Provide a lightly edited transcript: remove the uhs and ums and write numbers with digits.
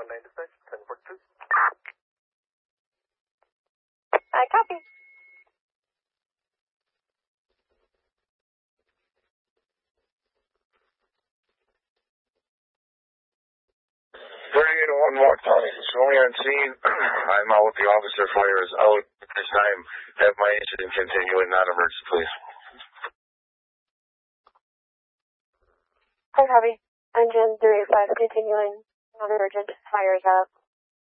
919 dispatch, 1042. I copy. One more time. Show me on scene. I'm out. The officer fire is out at this time. Have my incident continue and not emergency, please. I copy. Engine 385 continuing. Non-emergent. Fire is up.